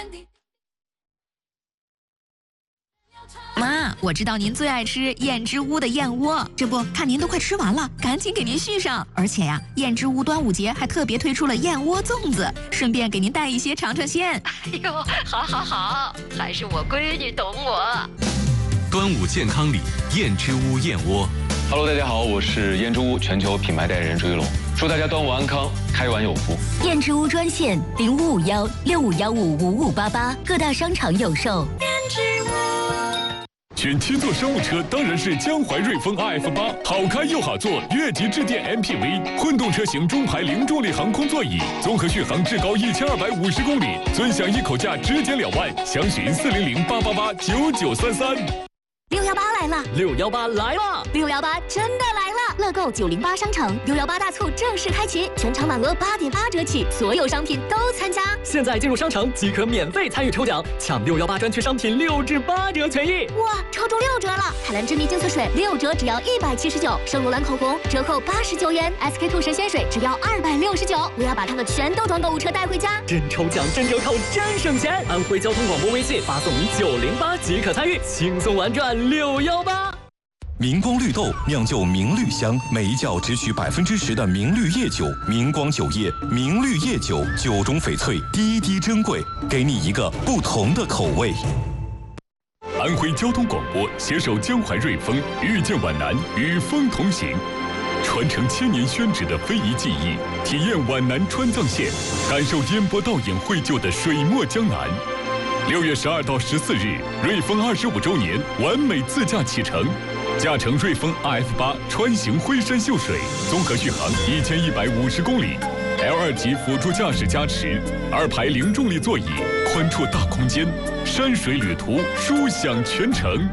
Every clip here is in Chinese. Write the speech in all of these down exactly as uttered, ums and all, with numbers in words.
妈，我知道您最爱吃燕之屋的燕窝，这不看您都快吃完了，赶紧给您续上。而且呀，燕之屋端午节还特别推出了燕窝粽子，顺便给您带一些尝尝鲜。 哎呦，好好好，还是我闺女懂我。 端午健康礼，燕之屋燕窝。 Hello， 大家好，我是燕之屋全球品牌代言人朱一龙，祝大家端午安康，开碗有福。 燕之屋专线零五五幺六五幺五五五八八，各大商场有售。燕之屋。 选七座商务车当然是江淮瑞风 R F 八，好开又好坐，越级致电 M P V， 混动车型中排零重力航空座椅，综合续航至高一千二百五十公里，尊享一口价直减两万，详询四零零八八八九九三三。 六幺八来了， 六幺八来了， 六幺八真的来了！乐购九零八商城六幺八大促正式开启，全场满额八点八折起，所有商品都参加。 现在进入商城即可免费参与抽奖，抢六幺八专区商品六至八折权益。 哇，抽中六折了！海蓝之谜净色水六折只要一百七十九，圣罗兰口红折扣八十九元 ，S K two 神仙水只要二百六十九。我要把它的全豆装购物车带回家， 真抽奖真折扣真省钱！安徽交通广播微信发送九零八即可参与，轻松玩转六幺八。 明光绿豆酿就明绿香，每一窖只取百分之十的明绿叶酒。明光酒业明绿叶酒，酒中翡翠，滴滴珍贵，给你一个不同的口味。 安徽交通广播携手江淮瑞丰，遇见皖南，与风同行，传承千年宣纸的非遗技艺，体验皖南川藏线，感受烟波倒影绘就的水墨江南。六月十二到十四日，瑞丰二十五周年完美自驾启程。驾乘瑞风 R F 八穿行徽山秀水，综合续航一千一百五十公里 ，L 二级辅助驾驶加持，二排零重力座椅，宽绰大空间，山水旅途舒享全程。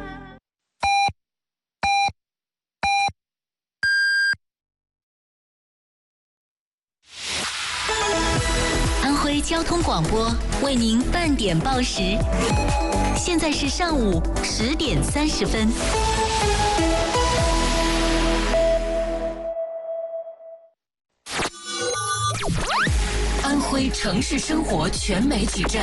安徽交通广播为您半点报时，现在是上午十点三十分。安徽城市生活全媒体站。